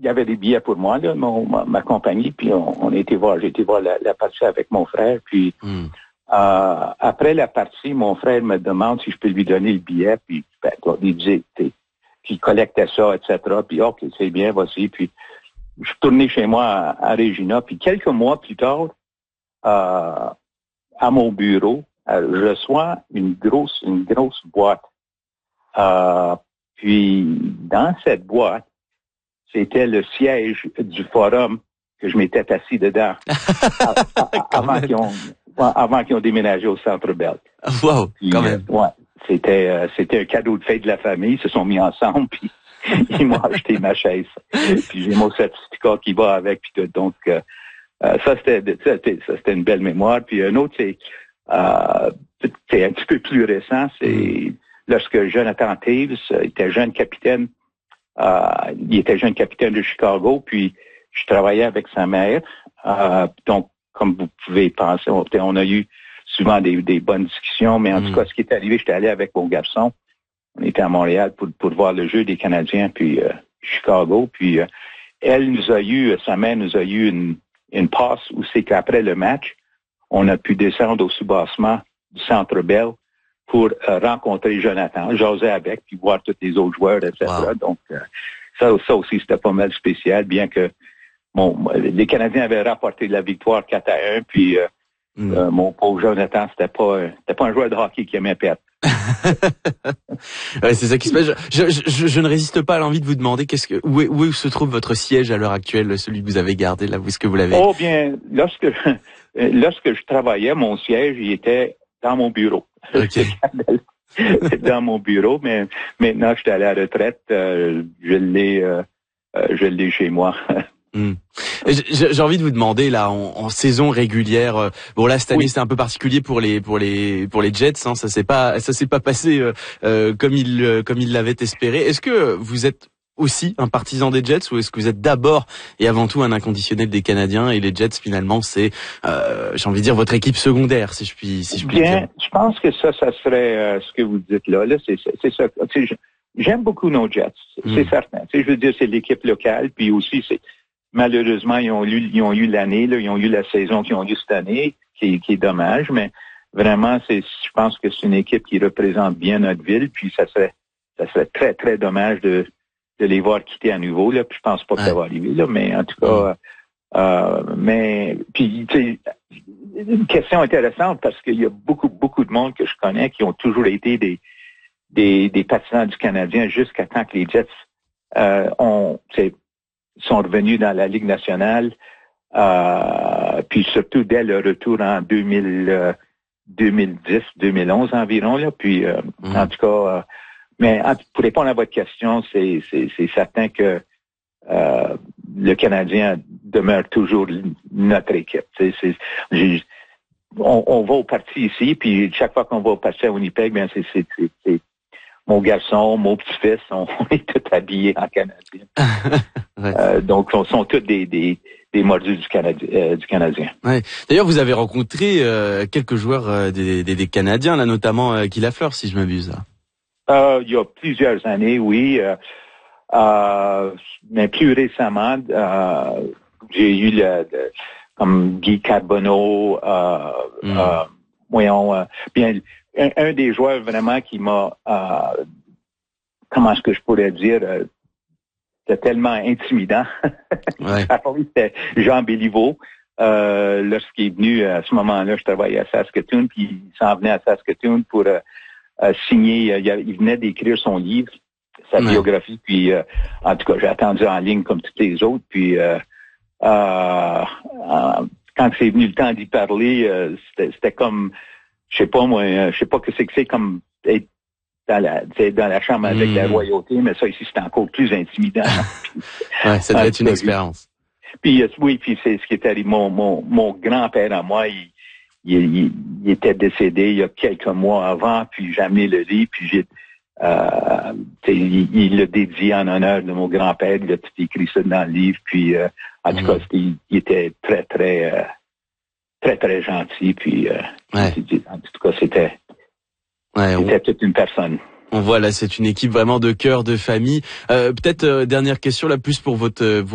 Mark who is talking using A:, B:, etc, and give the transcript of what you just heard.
A: y avait des billets pour moi, là, ma compagnie, puis j'ai été voir la partie avec mon frère, puis après la partie, mon frère me demande si je peux lui donner le billet, puis il disait qu'il collectait ça, etc. Puis ok, c'est bien, voici. Puis je suis tourné chez moi à Regina, puis quelques mois plus tard, à mon bureau, je reçois une grosse boîte. Puis dans cette boîte, c'était le siège du forum que je m'étais assis dedans avant qu'ils ont déménagé au Centre Bell.
B: Wow, quand même.
A: Ouais, c'était un cadeau de fête de la famille. Ils se sont mis ensemble, puis ils m'ont acheté ma chaise. Puis j'ai mon certificat qui va avec, puis tout. Donc ça c'était une belle mémoire. Puis un autre, c'est un petit peu plus récent, c'est lorsque Jonathan Taves était jeune capitaine. Il était jeune capitaine de Chicago, puis je travaillais avec sa mère. Donc, comme vous pouvez penser, on a eu souvent des bonnes discussions, mais en tout cas, ce qui est arrivé, j'étais allé avec mon garçon. On était à Montréal pour voir le jeu des Canadiens, puis Chicago. Puis sa mère nous a eu une passe où c'est qu'après le match, on a pu descendre au soubassement du Centre Bell pour rencontrer Jonathan, jaser avec, puis voir tous les autres joueurs, etc. Wow. Donc, ça aussi, c'était pas mal spécial, bien que les Canadiens avaient rapporté la victoire 4-1, puis mon pauvre Jonathan, c'était pas un joueur de hockey qui aimait perdre.
B: Ouais, c'est ça qui se passe. Je ne résiste pas à l'envie de vous demander où se trouve votre siège à l'heure actuelle, celui que vous avez gardé là, où est-ce que vous l'avez?
A: Oh bien, lorsque je travaillais, mon siège, il était dans mon bureau.
B: Okay.
A: Dans mon bureau, mais maintenant que je suis à la retraite, je l'ai chez moi.
B: J'ai envie de vous demander là en saison régulière. Bon là cette année c'était un peu particulier pour les Jets. Hein, ça s'est pas passé comme ils l'avaient espéré. Est-ce que vous êtes aussi un partisan des Jets ou est-ce que vous êtes d'abord et avant tout un inconditionnel des Canadiens et les Jets finalement c'est j'ai envie de dire votre équipe secondaire si je puis dire.
A: Je pense que ça serait ce que vous dites là c'est ça. J'aime beaucoup nos Jets, c'est certain. Je veux dire c'est l'équipe locale puis aussi c'est malheureusement, ils ont eu l'année, là, ils ont eu la saison qu'ils ont eu cette année, qui est dommage, mais vraiment, je pense que c'est une équipe qui représente bien notre ville, puis ça serait très, très dommage de les voir quitter à nouveau, là, puis je pense pas que ça va arriver, là, mais en tout cas, puis, tu sais, une question intéressante parce qu'il y a beaucoup, beaucoup de monde que je connais qui ont toujours été des partisans du Canadien jusqu'à temps que les Jets, sont revenus dans la Ligue nationale, puis surtout dès le retour en 2010-2011 environ, là. Puis en tout cas, mais pour répondre à votre question, c'est certain que le Canadien demeure toujours notre équipe. On va au parti ici, puis chaque fois qu'on va au parti à Winnipeg, bien c'est mon garçon, mon petit-fils, on est tous habillés en Canadien. Ouais. Donc, on sont tous des mordus du Canadien.
B: Ouais. D'ailleurs, vous avez rencontré quelques joueurs des Canadiens, là, notamment Guy Lafleur, si je m'abuse.
A: Il y a plusieurs années, oui. Mais plus récemment, j'ai eu comme Guy Carbonneau, bien, un des joueurs vraiment qui m'a, comment est-ce que je pourrais dire, c'était tellement intimidant.
B: Ouais.
A: C'était Jean Béliveau. Lorsqu'il est venu à ce moment-là, je travaillais à Saskatoon, puis il s'en venait à Saskatoon pour signer. Il venait d'écrire son livre, sa biographie, puis en tout cas, j'ai attendu en ligne comme tous les autres, puis quand c'est venu le temps d'y parler, c'était comme, je sais pas que c'est comme être dans la chambre avec la royauté, mais ça ici c'est encore plus intimidant.
B: Ouais, ça doit être une expérience.
A: Puis oui, puis c'est ce qui est arrivé. Mon grand-père à moi, il était décédé il y a quelques mois avant, puis j'ai amené le livre, puis il l'a dédié en honneur de mon grand-père, il a tout écrit ça dans le livre, puis en tout cas, il était très, très, très, très gentil, puis en tout cas, c'était toute une personne.
B: On voit là, c'est une équipe vraiment de cœur, de famille. Peut-être dernière question là, plus pour votre